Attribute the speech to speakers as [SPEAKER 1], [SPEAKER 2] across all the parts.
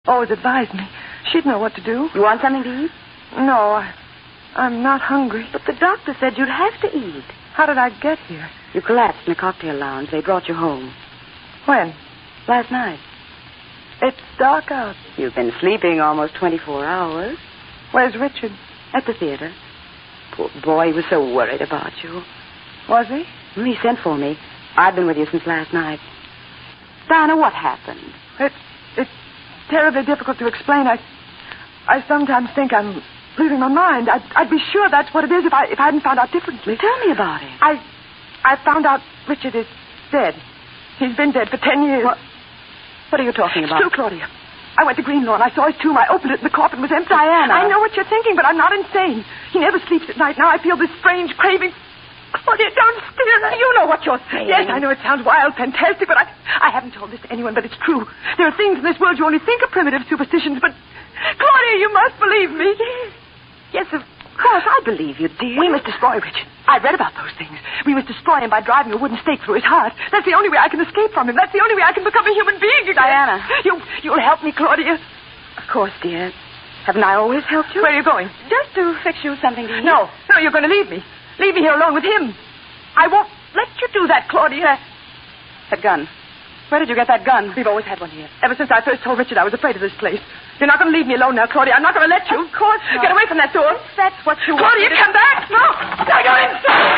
[SPEAKER 1] always advised me. She'd know what to do.
[SPEAKER 2] You want something to eat?
[SPEAKER 1] No, I'm not hungry.
[SPEAKER 2] But the doctor said you'd have to eat.
[SPEAKER 1] How did I get here?
[SPEAKER 2] You collapsed in a cocktail lounge. They brought you home.
[SPEAKER 1] When?
[SPEAKER 2] Last night.
[SPEAKER 1] It's dark out.
[SPEAKER 2] You've been sleeping almost 24 hours.
[SPEAKER 1] Where's Richard?
[SPEAKER 2] At the theater. Poor boy, he was so worried about you.
[SPEAKER 1] Was he?
[SPEAKER 2] Well, he sent for me. I've been with you since last night. Diana, what happened?
[SPEAKER 1] It's terribly difficult to explain. I sometimes think I'm losing my mind. I'd be sure that's what it is if I hadn't found out differently.
[SPEAKER 2] Tell me about it.
[SPEAKER 1] I found out Richard is dead. He's been dead for 10 years.
[SPEAKER 2] What are you talking about?
[SPEAKER 1] It's true, Claudia. I went to Greenlawn. I saw his tomb. I opened it and the coffin was empty.
[SPEAKER 2] Diana.
[SPEAKER 1] I know what you're thinking, but I'm not insane. He never sleeps at night. Now I feel this strange craving. Claudia, don't stare.
[SPEAKER 2] You know what you're saying.
[SPEAKER 1] Yes, I know it sounds wild, fantastic, but I haven't told this to anyone, but it's true. There are things in this world you only think are primitive superstitions, but... Claudia, you must believe me.
[SPEAKER 2] Yes, of course, I believe you, dear.
[SPEAKER 1] We must destroy Richard. I've read about those things. We must destroy him by driving a wooden stake through his heart. That's the only way I can escape from him. That's the only way I can become a human being again.
[SPEAKER 2] Diana.
[SPEAKER 1] You'll help me, Claudia.
[SPEAKER 2] Of course, dear. Haven't I always helped you?
[SPEAKER 1] Where are you going?
[SPEAKER 2] Just to fix you something to eat.
[SPEAKER 1] No, you're going to leave me. Leave me here alone with him. I won't let you do that, Claudia.
[SPEAKER 2] That gun. Where did you get that gun?
[SPEAKER 1] We've always had one here. Ever since I first told Richard I was afraid of this place. You're not going to leave me alone now, Claudia. I'm not going to let you.
[SPEAKER 2] Of course not.
[SPEAKER 1] Get away from that door.
[SPEAKER 2] That's what you want.
[SPEAKER 1] Claudia, come back. No. Now you're insane.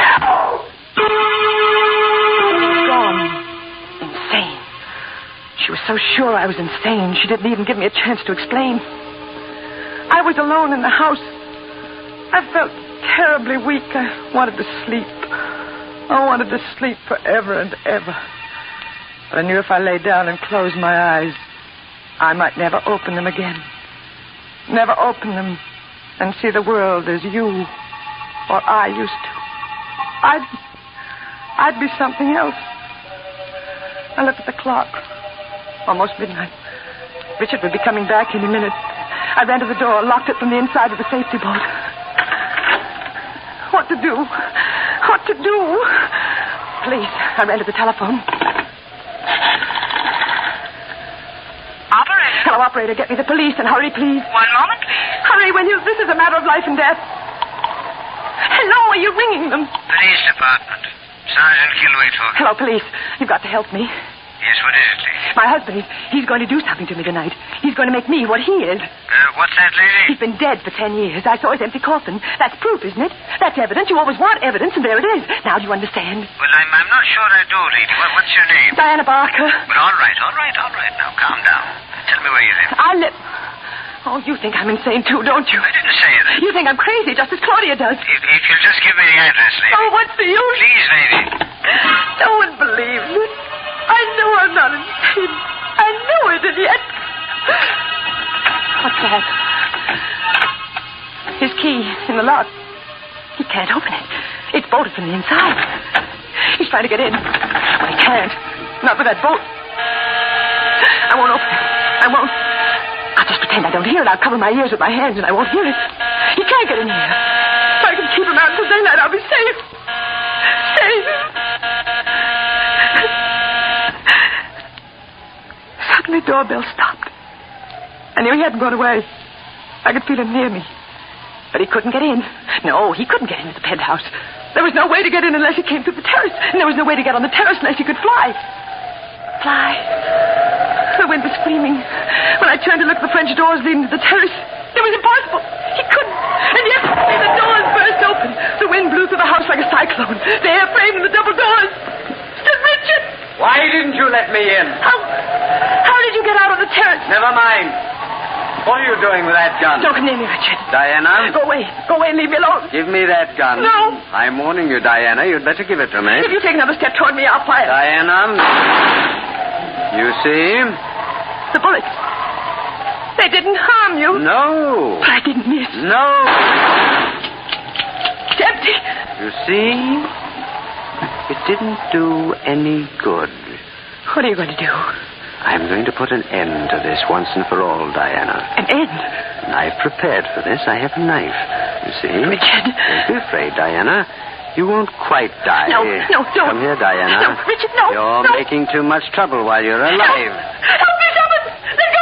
[SPEAKER 1] Gone. Insane. She was so sure I was insane, she didn't even give me a chance to explain. I was alone in the house. I felt terribly weak. I wanted to sleep. I wanted to sleep forever and ever. But I knew if I lay down and closed my eyes, I might never open them again. Never open them and see the world as you or I used to. I'd be something else. I looked at the clock. Almost midnight. Richard would be coming back any minute. I ran to the door, locked it from the inside with a safety bolt. What to do? What to do? Police. I ran to the telephone.
[SPEAKER 3] Operator.
[SPEAKER 1] Hello, operator. Get me the police and hurry, please.
[SPEAKER 3] 1 moment, please.
[SPEAKER 1] Hurry, will you? This is a matter of life and death. Hello, are you ringing them?
[SPEAKER 3] Police department. Sergeant Kilwaithorpe.
[SPEAKER 1] Hello, police. You've got to help me.
[SPEAKER 3] Yes, what is it, lady?
[SPEAKER 1] My husband, he's going to do something to me tonight. He's going to make me what he is.
[SPEAKER 3] What's that, lady?
[SPEAKER 1] He's been dead for 10 years. I saw his empty coffin. That's proof, isn't it? That's evidence. You always want evidence, and there it is. Now, do you understand?
[SPEAKER 3] Well, I'm not sure I do, lady. What's your name?
[SPEAKER 1] Diana Barker.
[SPEAKER 3] Well, all right. Now, calm down. Tell me where you live.
[SPEAKER 1] I live... Oh, you think I'm insane, too, don't you?
[SPEAKER 3] I didn't say that.
[SPEAKER 1] You think I'm crazy, just as Claudia does.
[SPEAKER 3] If you'll just give me the address, lady.
[SPEAKER 1] Oh, what's the use?
[SPEAKER 3] Please, lady.
[SPEAKER 1] No one believes it. I know I'm not insane. I know it, and yet... What's that? His key in the lock. He can't open it. It's bolted from the inside. He's trying to get in. But he can't. Not with that bolt. I won't open it. I won't. I'll just pretend I don't hear it. I'll cover my ears with my hands and I won't hear it. He can't get in here. If I can keep him out until daylight, I'll be safe. Safe. Suddenly, doorbell stopped. I knew he hadn't gone away. I could feel him near me. But he couldn't get in. No, he couldn't get into the penthouse. There was no way to get in unless he came through the terrace. And there was no way to get on the terrace unless he could fly. Fly. The wind was screaming. When I turned to look at the French doors leading to the terrace, it was impossible. He couldn't. And yet, the doors burst open. The wind blew through the house like a cyclone. The air frame and the double doors. Stood Richard!
[SPEAKER 4] Why didn't you let me in?
[SPEAKER 1] How did you get out on the terrace?
[SPEAKER 4] Never mind. What are you doing with that gun?
[SPEAKER 1] Don't come near me, Richard.
[SPEAKER 4] Diana?
[SPEAKER 1] Go away. Go away and leave me alone.
[SPEAKER 4] Give me that gun.
[SPEAKER 1] No.
[SPEAKER 4] I'm warning you, Diana. You'd better give it to me.
[SPEAKER 1] If you take another step toward me, I'll fire.
[SPEAKER 4] Diana? You see?
[SPEAKER 1] The bullets. They didn't harm you.
[SPEAKER 4] No.
[SPEAKER 1] But I didn't miss.
[SPEAKER 4] No.
[SPEAKER 1] It's empty.
[SPEAKER 4] You see? It didn't do any good.
[SPEAKER 1] What are you going to do?
[SPEAKER 4] I'm going to put an end to this once and for all, Diana.
[SPEAKER 1] An end?
[SPEAKER 4] And I've prepared for this. I have a knife. You see?
[SPEAKER 1] Richard.
[SPEAKER 4] Don't be afraid, Diana. You won't quite die.
[SPEAKER 1] No, don't.
[SPEAKER 4] Come here, Diana.
[SPEAKER 1] No, Richard, no.
[SPEAKER 4] You're making too much trouble while you're alive.
[SPEAKER 1] Help.